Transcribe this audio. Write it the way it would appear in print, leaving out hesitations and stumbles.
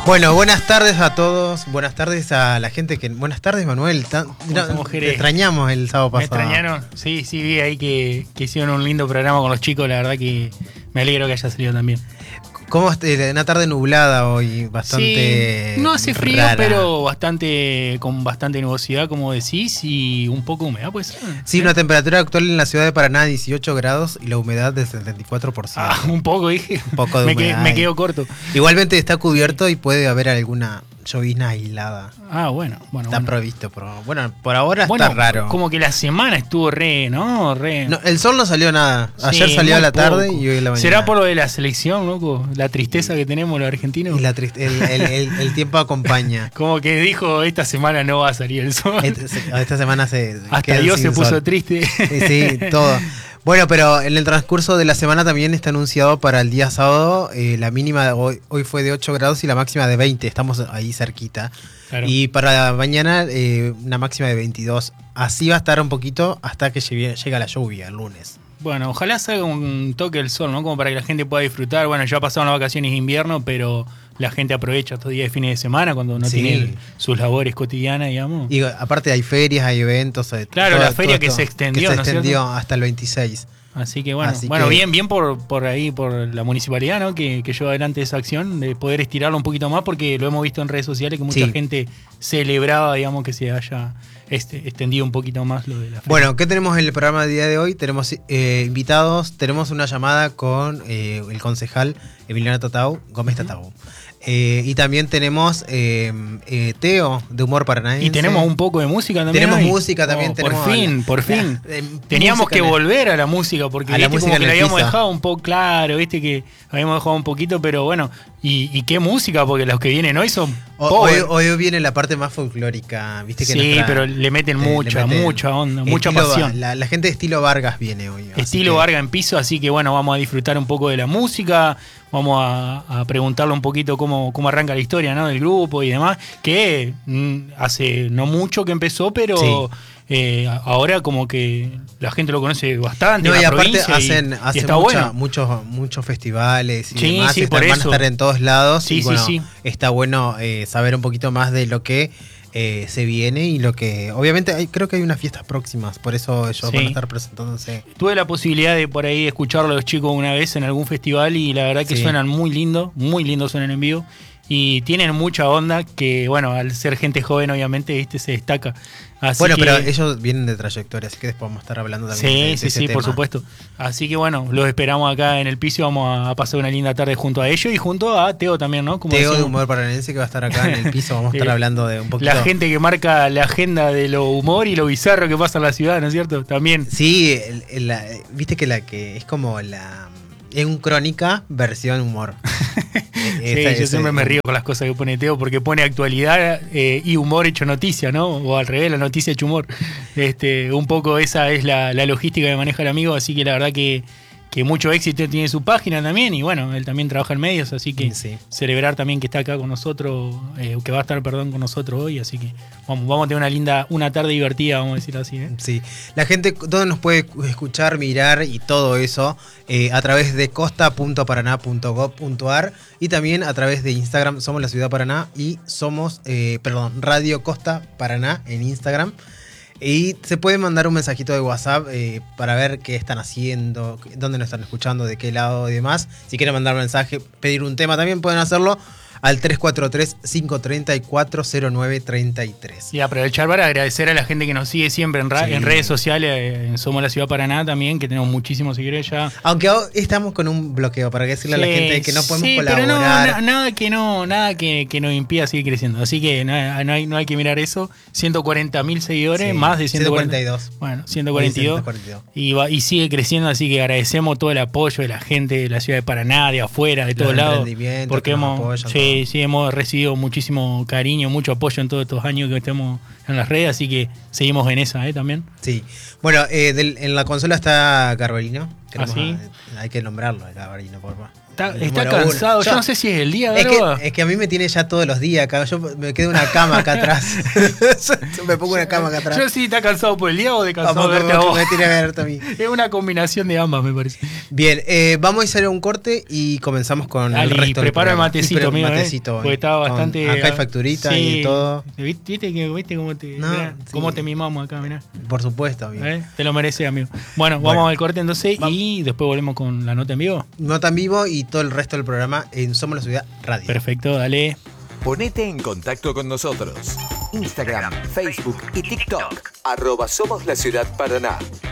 Bueno, buenas tardes a todos, buenas tardes a la gente que... Buenas tardes, Manuel. Te extrañamos el sábado pasado. ¿Me extrañaron? Sí, vi ahí que hicieron un lindo programa con los chicos, la verdad que me alegro que haya salido también. ¿Cómo una tarde nublada hoy? Bastante sí, no hace frío, rara. pero con bastante nubosidad, como decís, y un poco humedad, pues. Sí, una temperatura actual en la ciudad de Paraná, 18 grados, y la humedad del 74%. Un poco, dije. Un poco de humedad. Me quedo corto. Igualmente está cubierto y puede haber alguna llovizna aislada. Bueno. Está provisto, pero bueno, por ahora está raro. Como que la semana estuvo No, el sol no salió nada. Ayer salió a la tarde y hoy a la mañana. ¿Será por lo de la selección, loco? La tristeza que tenemos los argentinos. Y el tiempo acompaña. Como que dijo, esta semana no va a salir el sol. Esta semana hasta Dios se puso triste. Sí, todo. Bueno, pero en el transcurso de la semana también está anunciado para el día sábado, la mínima de hoy fue de 8 grados y la máxima de 20, estamos ahí cerquita. Claro. Y para mañana una máxima de 22. Así va a estar un poquito hasta que llega la lluvia el lunes. Bueno, ojalá salga un toque del sol, ¿no? Como para que la gente pueda disfrutar. Bueno, ya pasaron las vacaciones de invierno, pero la gente aprovecha estos días de fines de semana cuando no tiene sus labores cotidianas, digamos. Y aparte hay ferias, hay eventos. Claro, la feria que se extendió, ¿no? Se extendió hasta el 26. Así que bien por ahí, por la municipalidad, ¿no? Que lleva adelante esa acción de poder estirarlo un poquito más, porque lo hemos visto en redes sociales que mucha gente celebraba, digamos, que se haya extendido un poquito más lo de la feria. Bueno, ¿qué tenemos en el programa del día de hoy? Tenemos invitados, tenemos una llamada con el concejal Emiliano Gómez Tatau. Y también tenemos Teo de Humor Paranaense. Y tenemos un poco de música también. Tenemos música también. Por fin. Teníamos que volver a la música porque a la música como que la habíamos piso. dejado un poco claro, viste que habíamos dejado un poquito, pero bueno. ¿Y qué música? Porque los que vienen hoy son hoy viene la parte más folclórica, viste que sí, pero le meten mucha onda, mucha pasión. La gente de estilo Vargas viene hoy. Estilo Vargas en piso, así que bueno, vamos a disfrutar un poco de la música. Vamos a preguntarle un poquito cómo arranca la historia, ¿no? Del grupo y demás, que hace no mucho que empezó, pero ahora como que la gente lo conoce bastante. No, y aparte hacen está muchos festivales y demás, van a estar en todos lados. Sí, y está bueno saber un poquito más de lo que se viene y lo que... Obviamente creo que hay unas fiestas próximas, por eso ellos van a estar presentándose. Tuve la posibilidad de por ahí escucharlo a los chicos una vez en algún festival y la verdad que suenan muy lindo suenan en vivo y tienen mucha onda que, bueno, al ser gente joven obviamente se destaca. Así pero ellos vienen de trayectoria, así que después vamos a estar hablando también de ese tema. Por supuesto. Así que bueno, los esperamos acá en el piso, vamos a pasar una linda tarde junto a ellos y junto a Teo también, ¿no? Como Teo de Humor Paranaense que va a estar acá en el piso, vamos a estar hablando de un poquito. La gente que marca la agenda de lo humor y lo bizarro que pasa en la ciudad, ¿no es cierto? También. Sí, viste que es como es un crónica versión humor. Yo siempre me río con las cosas que pone Teo porque pone actualidad y humor hecho noticia, ¿no? O al revés, la noticia hecho humor. Un poco esa es la logística que maneja el amigo, así que la verdad que mucho éxito tiene su página también y bueno, él también trabaja en medios, así que celebrar también que está acá con nosotros, que va a estar, con nosotros hoy, así que vamos a tener una tarde divertida, vamos a decir así. Sí, la gente, ¿dónde nos puede escuchar, mirar y todo eso? A través de costa.paraná.gov.ar y también a través de Instagram, somos la Ciudad Paraná y somos, Radio Costa Paraná en Instagram. Y se puede mandar un mensajito de WhatsApp para ver qué están haciendo, dónde nos están escuchando, de qué lado y demás. Si quieren mandar un mensaje, pedir un tema, también pueden hacerlo al 343-534-0933. Y aprovechar para agradecer a la gente que nos sigue siempre en redes sociales. Somos la Ciudad Paraná también, que tenemos muchísimos seguidores ya. Aunque estamos con un bloqueo para decirle a la gente que no podemos colaborar. Pero nada que nos impida seguir creciendo. Así que no hay que mirar eso. 140.000 seguidores, más de 142. Bueno, 142. Y sigue creciendo, así que agradecemos todo el apoyo de la gente de la Ciudad de Paraná, de afuera, de todos lados. Porque hemos recibido muchísimo cariño, mucho apoyo en todos estos años que estemos en las redes, así que seguimos en esa también. Sí. Bueno, en la consola está Garbarino. ¿Ah, sí? Hay que nombrarlo, Garbarino, por favor. Está cansado. Yo no sé si es el día, es que a mí me tiene ya todos los días acá. Yo me quedo una cama acá atrás. Me pongo una cama acá atrás. Yo sí, ¿está cansado por el día o de cansado de verte a vos? Me tiene que verte a mí. Es una combinación de ambas, me parece. Bien, vamos a hacer un corte y comenzamos con el resto del prepara el matecito, amigo. Matecito, porque estaba bastante. Acá hay facturita y todo. ¿Viste cómo te mimamos acá, mirá? Por supuesto, amigo. Te lo mereces, amigo. Bueno, vamos al corte entonces y después volvemos con la nota en vivo. Nota en vivo y todo el resto del programa en Somos la Ciudad Radio. Perfecto, dale. Ponete en contacto con nosotros. Instagram, Facebook y TikTok. @Somos la Ciudad Paraná.